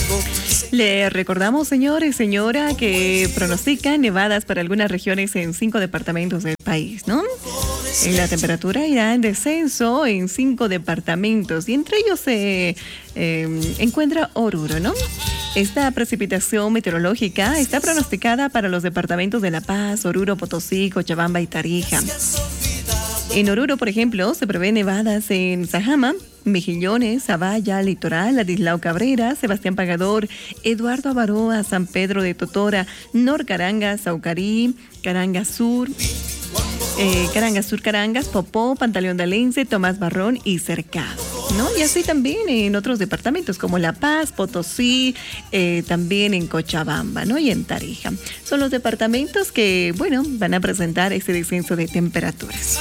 Le recordamos, señores y señora, que pronostican nevadas para algunas regiones en 5 departamentos del país, ¿no? La temperatura irá en descenso en 5 departamentos y entre ellos se encuentra Oruro, ¿no? Esta precipitación meteorológica está pronosticada para los departamentos de La Paz, Oruro, Potosí, Cochabamba y Tarija. En Oruro, por ejemplo, se prevé nevadas en Sajama, Mejillones, Zavalla, Litoral, Ladislao Cabrera, Sebastián Pagador, Eduardo Avaroa, San Pedro de Totora, Norcaranga, Saucarí, Caranga Sur, Carangas, Popó, Pantaleón de Alense, Tomás Barrón y Cercado, ¿no? Y así también en otros departamentos como La Paz, Potosí, también en Cochabamba, ¿no? Y en Tarija. Son los departamentos que, bueno, van a presentar ese descenso de temperaturas.